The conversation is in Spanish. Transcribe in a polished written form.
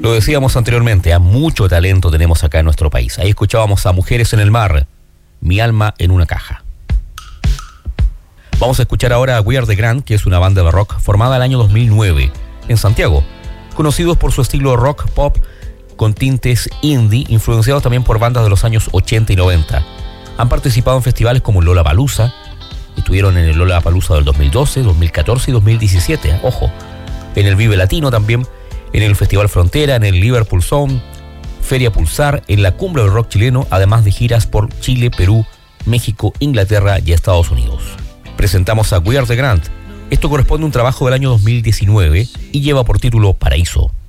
Lo decíamos anteriormente, mucho talento tenemos acá en nuestro país. Ahí escuchábamos a Mujeres en el Mar, Mi alma en una caja. Vamos a escuchar ahora a We Are The Grand, que es una banda de rock formada el año 2009 en Santiago, conocidos por su estilo rock pop con tintes indie, influenciados también por bandas de los años 80 y 90. Han participado en festivales como el Lollapalooza, estuvieron en el Lollapalooza del 2012, 2014 y 2017, ojo, en el Vive Latino también, en el Festival Frontera, en el Liverpool Sound, Feria Pulsar, en la Cumbre del Rock Chileno, además de giras por Chile, Perú, México, Inglaterra y Estados Unidos. Presentamos a We Are The Grand. Esto corresponde a un trabajo del año 2019 y lleva por título Paraíso.